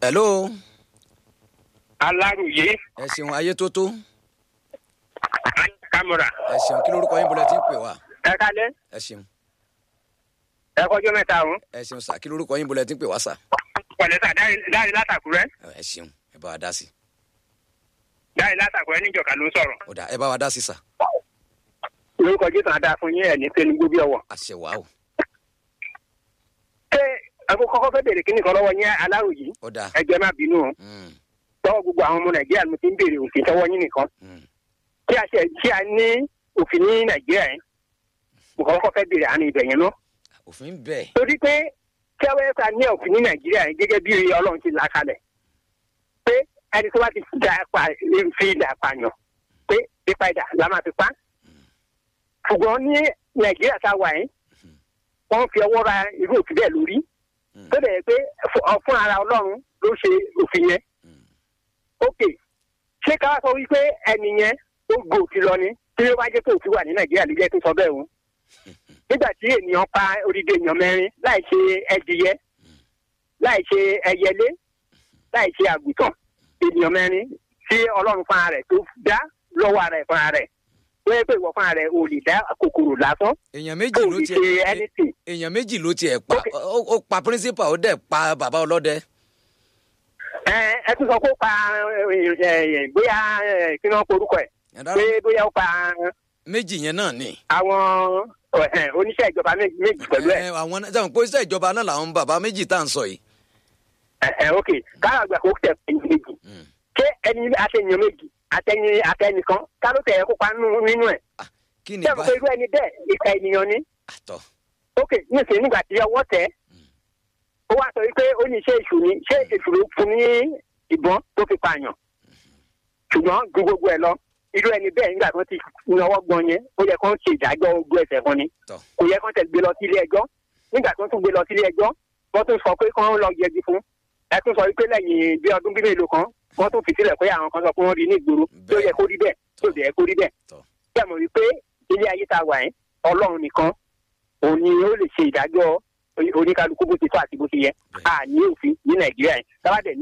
hello. Aláròyé. ẹ ṣeun ayé tó tó. Kámọ́ra. ẹ ṣeun kí lórúkọ yín bọ́lẹ̀ tí ń pè wá. Ẹ kálẹ́. ẹ ṣeun. Ẹ kọjọ́ mẹ́ta ọ̀hún. ẹ ṣeun sà kí lórúkọ yín bọ́lẹ̀ tí ń pè wá sà. Pẹ̀lẹ́ sà dáre látàkùrẹ́. ẹ ṣeun ẹ bá wa dá sí. Dáre látàkùrẹ́ níjọ̀ka ló ń sọ̀rọ̀. ó dà ẹ bá wa dá sí sà. Lórúkọ Jésù àdá fún yín ẹ̀ ní pé ní gbóbi ọ̀wọ̀. àṣẹ wàá o. Ṣé ẹ̀kọ́ kọ́kọ́ fẹ́ bèrè kíní kan lọ́wọ́ yín Aláròyé? ó dà. Ẹ jẹ́ má bínú o. Tọ́wọ́ gbogbo àwọn ọmọ Nàìjíríà ló ti ń bèrè òfin tọwọ́ yín nìkan. Kí a ní òfin ní Nàìjíríà yẹn. Mo kọ́kọ́ fẹ́ bèrè àárín ibẹ̀ yẹn náà. òfin bẹ́ẹ̀. Torí pé kí a wáyé ká ní òfin ní Nàìjíríà yẹn gẹ́gẹ́ bí Ọlọ́run ti là kalẹ̀. Pé ẹni tó bá ti fi ìdà pààyàn pé pípa ìdà la máa fi pa. Ṣùgbọ́n ní Nàìjíríà tá a wà yẹn, wọ́n fi ọwọ́ ra irú òfin bẹ́ẹ̀ lórí. Tó dẹ̀ pé fún ara Ọlọ́run ló ṣe òfin yẹn. Ok, ṣé ká sọ wípé ẹni yẹn ó gbé òfin lọ ni tí ó bá jẹ́ pé òfin wà ní Nàìjíríà ló jẹ́ tó sọ bẹ́ẹ̀ o. Nígbà tí ènìyàn pa odidi èèyàn mẹ́rin láì ṣe ẹdìyẹ, láì ṣe ẹyẹlé, láì ṣe àgùntàn, ènìyàn mẹ́rin tí Ọlọ́run fúnra rẹ̀ tó dá lọ́wọ́ ara ẹ̀ fúnra rẹ̀. Wọ́n yẹ pé ìwọ fúnra rẹ̀ ò lè dá kòkòrò lásán. èèyàn méjì ló tiẹ̀ pa ó pa principal ó dẹ̀ pa bàbá ọlọ́dẹ. Ẹ tún sọ pé ó pa bóyá kí wọ́n porúkọ ẹ̀ pé bóyá ó pa. méjì yẹn náà ni. àwọn oníṣẹ́ ìjọba méjì pẹ̀lú ẹ̀. àwọn sẹ́wọ̀n pé oníṣẹ́ ìjọba náà làwọn bàbá méjì tá à ń sọ yìí. Ok káwọn àgbà kò tẹ̀ ẹ̀yìn méjì ṣé ẹni àtẹ̀yìn méjì àtẹnìkan ká ló tẹ̀ ẹ́ kópa nínú ẹ̀. kí ni sẹ́wọ̀n pé irú ẹni bẹ́ẹ̀ ìka ènìyàn ni. Ok nísìnyí nígbà tí ọwọ́ tẹ̀ ó wá sọ wípé ó ní ṣé èṣù ló fún ní ìbọn tó fi pààyàn ṣùgbọ́n ju gbogbo ẹ̀ lọ irú ẹni bẹ́ẹ̀ nígbà tí wọ́n ti náwó gbọ́n yẹn ó yẹ kó ń ṣe ìdájọ́ ogún ẹ̀ṣẹ̀ fún ni kò yẹ kó ń tẹ̀ gbé lọ sí ilé ẹjọ́ nígbà tí wọ́n tún gbé lọ sí ilé ẹjọ́ wọ́n tún sọ pé kó ń lọ yẹgi fún ẹ tún sọ wípé lẹ́yìn bí ọdún bí mélòó kan wọ́n tún fi sílẹ̀ pé àwọn kan sọ pé wọ́n rí ní ìgboro tó yẹ kó rí bẹ́ẹ̀ tó yẹ kó rí bẹ́ẹ̀ kí ẹ mọ̀ wípé ilé ayé ta wà yẹn Ọlọ́run nìkan òun ni ó lè ṣe ìdájọ́ oníkálukú bó ti tó àti bó ti yẹ. A ní òfin ní Nàìjíríà yẹn.